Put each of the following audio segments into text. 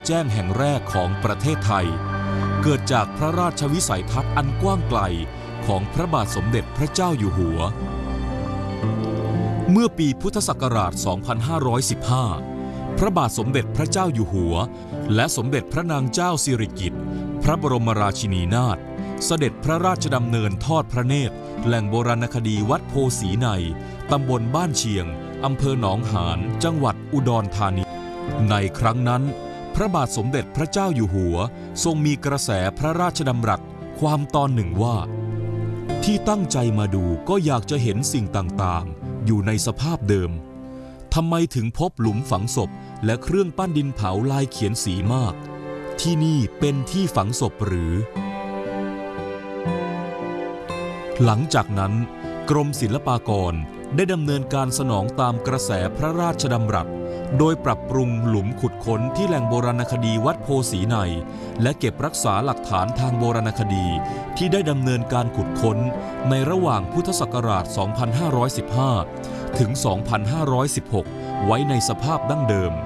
แจ้งแห่งแรกของประเทศไทยเกิดจากพระราชวิสัยทัศน์อันกว้างไกลของพระบาทสมเด็จพระเจ้าอยู่หัวเมื่อปีพุทธศักราช 2515 พระบาทสมเด็จพระเจ้าอยู่หัวและสมเด็จพระนางเจ้าสิริกิติ์พระบรมราชินีนาถเสด็จพระราชดำเนินทอดพระเนตรแหล่งโบราณคดีวัดโพสีในตำบลบ้านเชียงอำเภอหนองหานจังหวัดอุดรธานีในครั้งนั้นพระบาทสมเด็จพระเจ้าอยู่หัวทรงมีกระแสพระราชดำรัสความตอนหนึ่งว่าที่ตั้งใจมาดูก็อยากจะเห็นสิ่งต่างๆอยู่ในสภาพเดิมทำไมถึงพบหลุมฝังศพและเครื่องปั้นดินเผาลายเขียนสีมากที่นี่เป็นที่ฝังศพหรือหลังจากนั้นกรมศิลปากรได้ดำเนินการสนองตามกระแสพระราชดำรัสโดยปรับปรุงหลุมขุดค้นที่แหล่งโบราณคดีวัดโพสีในและเก็บรักษาหลักฐานทางโบราณคดีที่ได้ดำเนินการขุดค้นในระหว่างพุทธศักราช 2515 ถึง 2516 ไว้ในสภาพดั้งเดิม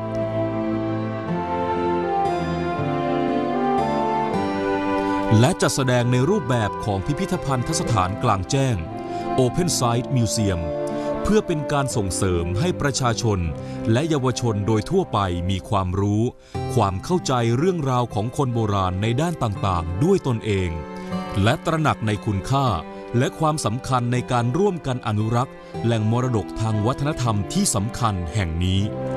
และจัดแสดงในรูปแบบของพิพิธภัณฑสถานกลางแจ้ง Open Site Museum เพื่อเป็นการส่งเสริมให้ประชาชนและเยาวชนโดยทั่วไปมีความรู้ความเข้าใจเรื่องราวของคนโบราณในด้านต่างๆด้วยตนเองและตระหนักในคุณค่าและความสำคัญในการร่วมกันอนุรักษ์แหล่งมรดกทางวัฒนธรรมที่สำคัญแห่งนี้